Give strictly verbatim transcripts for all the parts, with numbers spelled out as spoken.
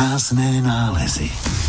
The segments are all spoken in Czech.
Krásné nálezy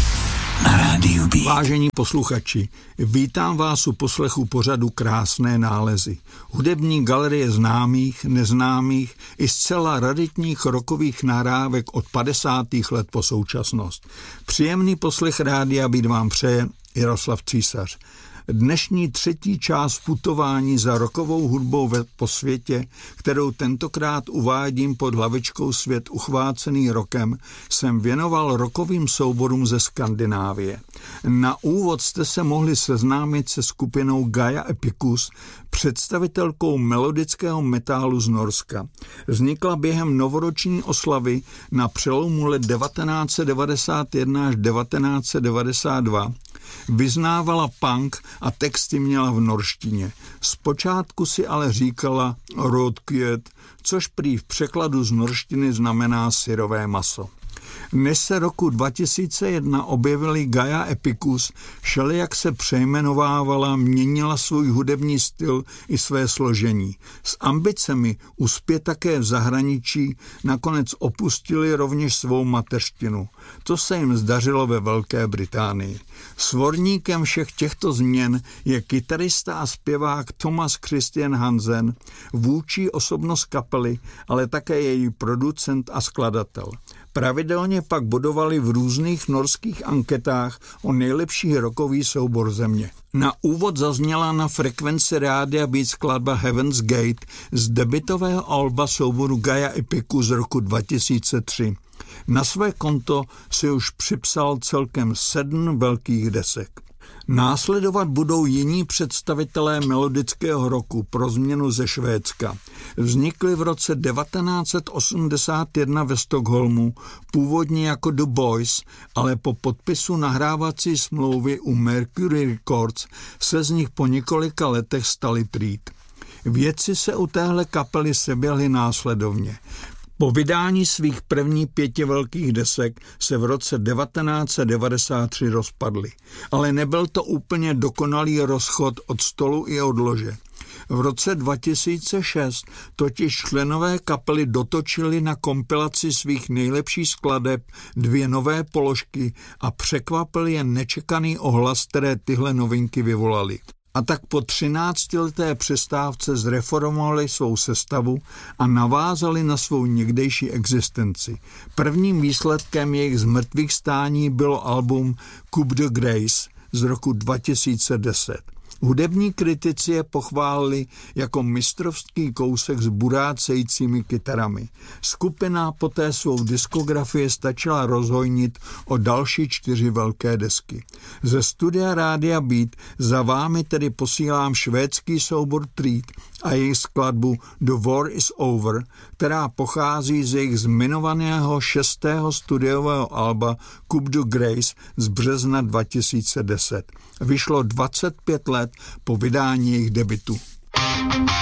na rádiu Beat. Vážení posluchači, vítám vás u poslechu pořadu Krásné nálezy. Hudební galerie známých, neznámých i zcela raritních rockových nahrávek od padesátých let po současnost. Příjemný poslech rádia Beat vám přeje Jaroslav Císař. Dnešní třetí část putování za rockovou hudbou po světě, kterou tentokrát uvádím pod hlavičkou Svět uchvácený rokem, jsem věnoval rockovým souborům ze Skandinávie. Na úvod jste se mohli seznámit se skupinou Gaia Epicus, představitelkou melodického metálu z Norska. Vznikla během novoroční oslavy na přelomu let devatenáct set devadesát jedna až devatenáct set devadesát dva. Vyznávala punk a texty měla v norštině. Zpočátku si ale říkala rödkjöt, což prý v překladu z norštiny znamená syrové maso. Než se roku dva tisíce jedna objevili Gaia Epicus, všelijak se přejmenovávala, měnila svůj hudební styl i své složení. S ambicemi uspět také v zahraničí nakonec opustili rovněž svou mateřštinu. To se jim zdařilo ve Velké Británii. Svorníkem všech těchto změn je kytarista a zpěvák Thomas Christian Hansen, vůdčí osobnost kapely, ale také její producent a skladatel. Pravidelně pak bodovali v různých norských anketách o nejlepší rockový soubor země. Na úvod zazněla na frekvenci rádia Beat skladba Heaven's Gate z debutového alba souboru Gaia Epicus z roku dva tisíce tři. Na své konto si už připsal celkem sedm velkých desek. Následovat budou jiní představitelé melodického rocku, pro změnu ze Švédska. Vznikli v roce devatenáct set osmdesát jedna ve Stockholmu, původně jako The Boys, ale po podpisu nahrávací smlouvy u Mercury Records se z nich po několika letech stali Creed. Věci se u téhle kapely seběhly následovně. Po vydání svých prvních pěti velkých desek se v roce devatenáct set devadesát tři rozpadly. Ale nebyl to úplně dokonalý rozchod od stolu i od lože. V roce dva tisíce šest totiž členové kapely dotočili na kompilaci svých nejlepších skladeb dvě nové položky a překvapil je nečekaný ohlas, které tyhle novinky vyvolaly. A tak po třináctileté přestávce zreformovali svou sestavu a navázali na svou někdejší existenci. Prvním výsledkem jejich zmrtvých stání bylo album Coup de Grace z roku dva tisíce deset. Hudební kritici je pochválili jako mistrovský kousek s burácejícími kytarami. Skupina poté svou diskografii stačila rozhojnit o další čtyři velké desky. Ze studia rádia Beat za vámi tedy posílám švédský soubor Creed a jejich skladbu The War is Over, která pochází z jejich zmiňovaného šestého studiového alba Coup de Grace z března dva tisíce deset. Vyšlo dvacet pět let po vydání jejich debutu.